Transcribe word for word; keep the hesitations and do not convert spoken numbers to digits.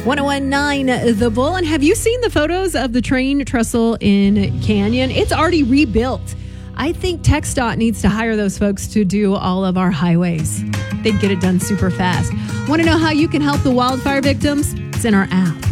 one oh one point nine The Bull. And have you seen the photos of the train trestle in Canyon? It's already rebuilt. I think TxDOT needs to hire those folks to do all of our highways. They'd get it done super fast. Want to know how you can help the wildfire victims? It's in our app.